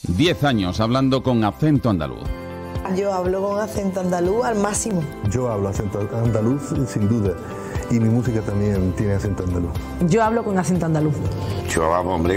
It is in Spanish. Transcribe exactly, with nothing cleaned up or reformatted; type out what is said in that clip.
Diez años hablando con acento andaluz. Yo hablo con acento andaluz al máximo. Yo hablo acento andaluz sin duda, y mi música también tiene acento andaluz. Yo hablo con acento andaluz. Yo, vamos, hombre,